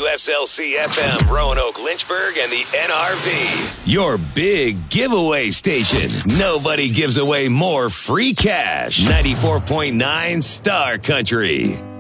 WSLC FM, Roanoke, Lynchburg, and the NRV. Your big giveaway station. Nobody gives away more free cash. 94.9 Star Country.